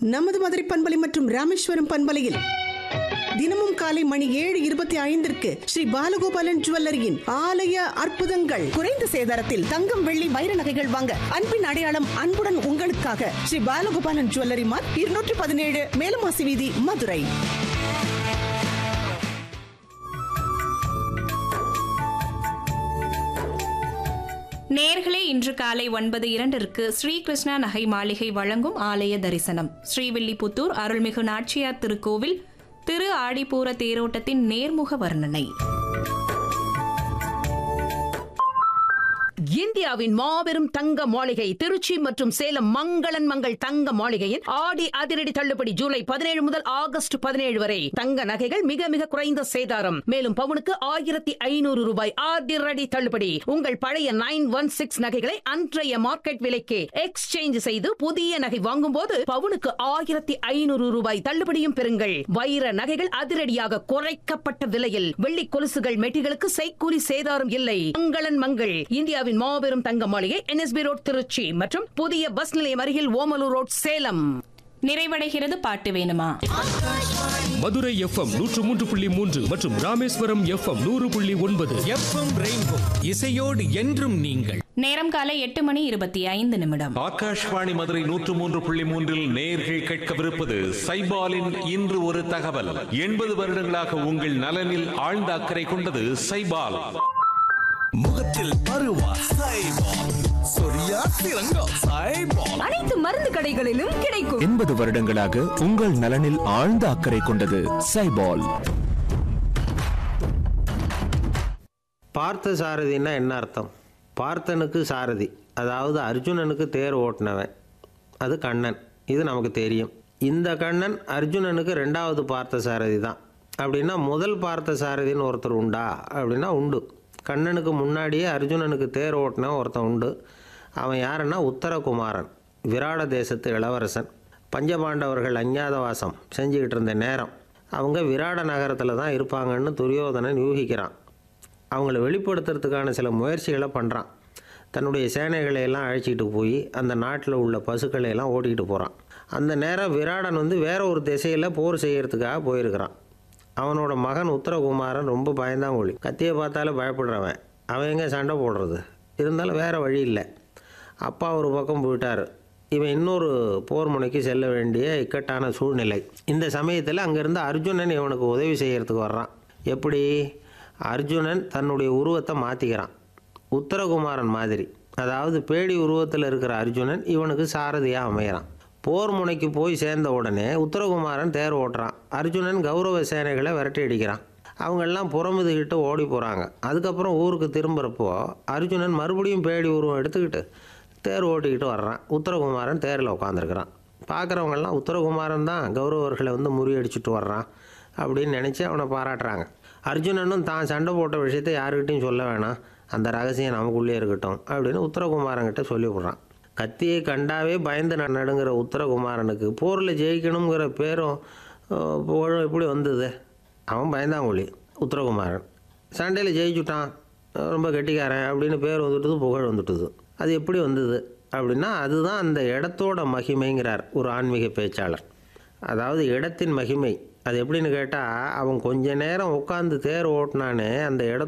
நமது மதுரை பண்பலை மற்றும் ராமேஸ்வரம் பண்பலையில் தினமும் காலை மணி 7:25 ஸ்ரீ பாலகோபாலன் ஜுவல்லரியின் ஆலய அற்புதங்கள். குறைந்த சேதாரத்தில் தங்கம், வெள்ளி, வைர நகைகள் வாங்க அன்பின் அடையாளம் அன்புடன் உங்களுக்காக ஸ்ரீ பாலகோபாலன் ஜுவல்லரி மார்க் 217 மேலமாசி வீதி, மதுரை. நேர்களே, இன்று காலை 9:02 ஸ்ரீகிருஷ்ணா நகை மாளிகை வழங்கும் ஆலய தரிசனம். ஸ்ரீவில்லிபுத்தூர் அருள்மிகு நாச்சியார் திருக்கோவில் திரு ஆடிப்பூர தேரோட்டத்தின் நேர்முக வர்ணனை. இந்தியாவின் மாபெரும் தங்க மாளிகை திருச்சி மற்றும் சேலம் மங்களன் மங்கள் தங்க மாளிகையின் ஆடி அதிரடி தள்ளுபடி ஜூலை 17 முதல் ஆகஸ்ட் 17 வரை. தங்க நகைகள் மிக மிக குறைந்த சேதாரம். மேலும் பவுனுக்கு 1500 ரூபாய் அதிரடி தள்ளுபடி. உங்கள் பழைய 916 நகைகளை அன்றைய மார்க்கெட் விலைக்கு எக்ஸ்சேஞ்ச் செய்து புதிய நகை வாங்கும் போது பவுனுக்கு 1500 ரூபாய் தள்ளுபடியும் பெறுங்கள். வைர நகைகள் அதிரடியாக குறைக்கப்பட்ட விலையில். வெள்ளி கொலுசுகள், மெட்டிகளுக்கு செய்கூலி சேதாரம் இல்லை. மங்களன் மங்கள் இந்தியாவின் மாபெரும் தங்க மாளிகை, NSB ரோட் திருச்சி மற்றும் புதிய பஸ் நிலையம் அருகில் ஓமலூர் ரோட் சேலம். நிறைவடைகிறது பாட்டு வேணுமா? மதுரை FM 103.3 மற்றும் ராமேஸ்வரம் FM 100.9. FM ரெயின்போ, இசையோடு என்றும் நீங்கள். நேரம் காலை 8:25. ஆகாஷ்வாணி மதுரை 103.3 நேயர்கள் கேட்கவிருப்பது சைபாலின் இன்று ஒரு தகவல். 80 வருடங்களாக உங்கள் நலனில் ஆழ்ந்த அக்கறை கொண்டது சைபால். முகத்தில் பருவா சைபால், சொரியா சிறங்கா சைபால். அனைத்து மருந்து கடைகளிலும் கிடைக்கும். 80 வருடங்களாக உங்கள் நலனில் ஆழ்ந்த அக்கறை கொண்டது சைபால். பார்த்த சாரதின்னா என்ன அர்த்தம்? பார்த்தனுக்கு சாரதி, அதாவது அர்ஜுனனுக்கு தேர் ஓட்டினவன், அது கண்ணன். இது நமக்கு தெரியும். இந்த கண்ணன் அர்ஜுனனுக்கு 2வது பார்த்த சாரதி தான். அப்படின்னா முதல் பார்த்த சாரதின்னு ஒருத்தர் உண்டா அப்படின்னா உண்டு. கண்ணனுக்கு முன்னாடியே அர்ஜுனனுக்கு தேர் ஓட்டின ஒருத்தன் உண்டு. அவன் யாருன்னா உத்தரகுமாரன், விராட தேசத்து இளவரசன். பஞ்சபாண்டவர்கள் அஞ்ஞாதவாசம் செஞ்சுக்கிட்டு இருந்த நேரம் அவங்க விராட நகரத்தில் தான் இருப்பாங்கன்னு துரியோதனன் யூகிக்கிறான். அவங்கள வெளிப்படுத்துறதுக்கான சில முயற்சிகளை பண்ணுறான். தன்னுடைய சேனைகளை எல்லாம் அழைச்சிக்கிட்டு போய் அந்த நாட்டில் உள்ள பசுக்களை எல்லாம் ஓட்டிக்கிட்டு போகிறான். அந்த நேரம் விராடன் வேற ஒரு திசையில் போர் செய்கிறதுக்காக போயிருக்கிறான். அவனோட மகன் உத்தரகுமாரன் ரொம்ப பயந்தாங்கோழி, கத்தியை பார்த்தாலே பயப்படுறவன். அவன் எங்கே சண்டை போடுறது? இருந்தாலும் வேறு வழி இல்லை. அப்பா ஒரு பக்கம் போயிட்டார். இவன் இன்னொரு போர் முனைக்கு செல்ல வேண்டிய இக்கட்டான சூழ்நிலை. இந்த சமயத்தில் அங்கேருந்து அர்ஜுனன் இவனுக்கு உதவி செய்கிறதுக்கு வர்றான். எப்படி? அர்ஜுனன் தன்னுடைய உருவத்தை மாற்றிக்கிறான், உத்தரகுமாரன் மாதிரி. அதாவது பேடி உருவத்தில் இருக்கிற அர்ஜுனன் இவனுக்கு சாரதியாக அமைகிறான். போர் முனைக்கு போய் சேர்ந்த உடனே உத்தரகுமாரன் தேர் ஓட்டுறான். அர்ஜுனன் கௌரவ சேனைகளை விரட்டி அடிக்கிறான். அவங்கெல்லாம் புறமுதுகிட்டு ஓடி போகிறாங்க. அதுக்கப்புறம் ஊருக்கு திரும்புகிறப்போ அர்ஜுனன் மறுபடியும் பேடி உருவம் எடுத்துக்கிட்டு தேர் ஓட்டிக்கிட்டு வர்றான். உத்தரகுமாரன் தேரில் உட்காந்துருக்கிறான். பார்க்குறவங்கெல்லாம் உத்தரகுமாரன் தான் கௌரவர்களை முறியடிச்சிட்டு வர்றான் அப்படின்னு நினச்சி அவனை பாராட்டுறாங்க. அர்ஜுனனும் தான் சண்டை போட்ட விஷயத்தை யாருக்கிட்டையும் சொல்ல வேணாம், அந்த ரகசியம் நமக்குள்ளே இருக்கட்டும் அப்படின்னு உத்தரகுமாரன்கிட்ட சொல்லிவிடுறான். கத்தியை கண்டாவே பயந்து நடுங்கிற உத்தரகுமாரனுக்கு போரில் ஜெயிக்கணுங்கிற பேரும் புகழும் எப்படி வந்தது? அவன் பயந்தாங்கொழி உத்தரகுமாரன். சண்டையில் ஜெயிச்சுட்டான், ரொம்ப கெட்டிக்காரன் அப்படின்னு பேர் வந்துட்டுது, புகழ் வந்துட்டுது. அது எப்படி வந்தது அப்படின்னா அதுதான் அந்த இடத்தோட மகிமைங்கிறார் ஒரு ஆன்மீக பேச்சாளர். அதாவது இடத்தின் மகிமை அது எப்படின்னு கேட்டால், அவன் கொஞ்ச நேரம் உட்காந்து தேர் ஓட்டினானே அந்த இடத்த